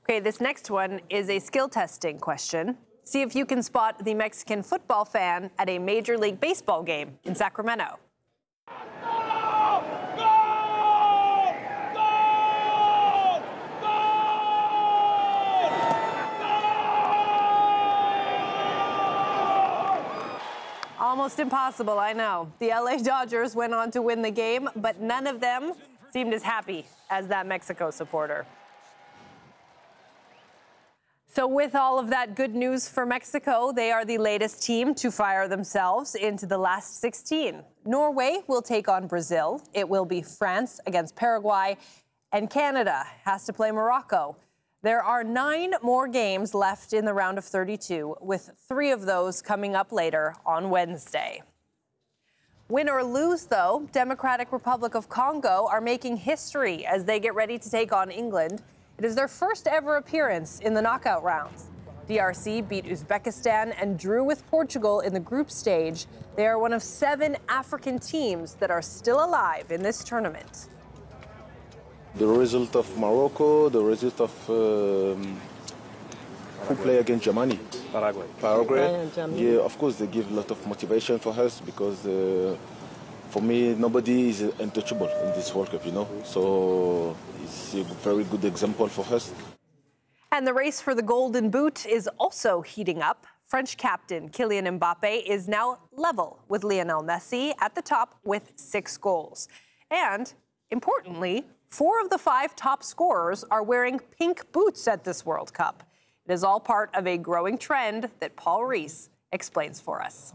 Okay, this next one is a skill testing question. See if you can spot the Mexican football fan at a Major League Baseball game in Sacramento. Almost impossible, I know. The LA Dodgers went on to win the game, but none of them seemed as happy as that Mexico supporter. So with all of that good news for Mexico, they are the latest team to fire themselves into the last 16. Norway will take on Brazil. It will be France against Paraguay, and Canada has to play Morocco. There are 9 more games left in the round of 32, with 3 of those coming up later on Wednesday. Win or lose, though, Democratic Republic of Congo are making history as they get ready to take on England. It is their first ever appearance in the knockout rounds. DRC beat Uzbekistan and drew with Portugal in the group stage. They are one of 7 African teams that are still alive in this tournament. The result of Morocco, the result of who play against Germany? Paraguay. Yeah, of course they give a lot of motivation for us because for me nobody is untouchable in this World Cup, you know. So it's a very good example for us. And the race for the Golden Boot is also heating up. French captain Kylian Mbappe is now level with Lionel Messi at the top with 6 goals. And importantly, 4 of the 5 top scorers are wearing pink boots at this World Cup. It is all part of a growing trend that Paul Rees explains for us.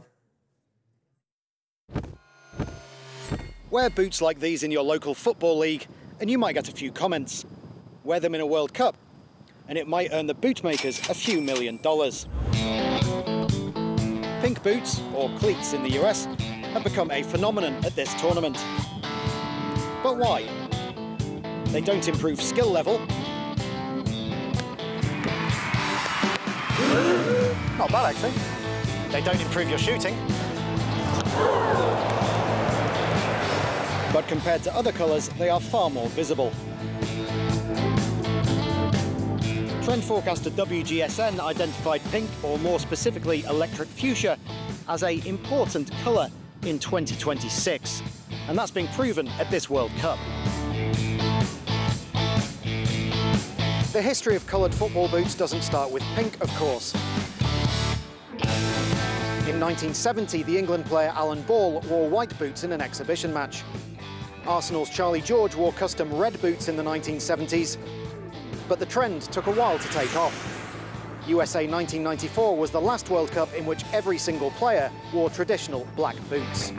Wear boots like these in your local football league and you might get a few comments. Wear them in a World Cup and it might earn the bootmakers a few $1 million. Pink boots, or cleats in the US, have become a phenomenon at this tournament. But why? They don't improve skill level. Not bad, actually. They don't improve your shooting. But compared to other colours, they are far more visible. Trend forecaster WGSN identified pink, or more specifically electric fuchsia, as an important colour in 2026. And that's being proven at this World Cup. The history of coloured football boots doesn't start with pink, of course. In 1970, the England player Alan Ball wore white boots in an exhibition match. Arsenal's Charlie George wore custom red boots in the 1970s, but the trend took a while to take off. USA 1994 was the last World Cup in which every single player wore traditional black boots.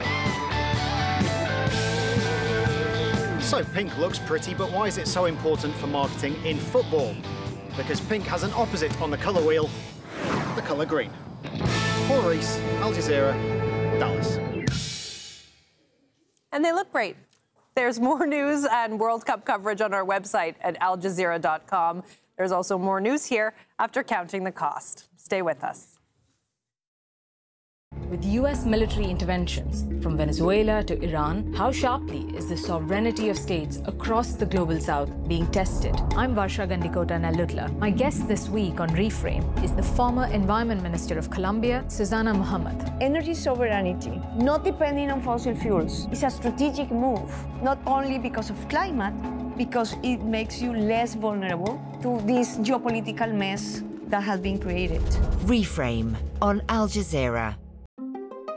So pink looks pretty, but why is it so important for marketing in football? Because pink has an opposite on the colour wheel, the colour green. Paul Rees, Al Jazeera, Dallas. And they look great. There's more news and World Cup coverage on our website at aljazeera.com. There's also more news here after counting the cost. Stay with us. With U.S. military interventions from Venezuela to Iran, how sharply is the sovereignty of states across the global south being tested? I'm Varsha Gandikota Nallutla. My guest this week on Reframe is the former Environment Minister of Colombia, Susana Muhammad. Energy sovereignty, not depending on fossil fuels, is a strategic move, not only because of climate, because it makes you less vulnerable to this geopolitical mess that has been created. Reframe on Al Jazeera.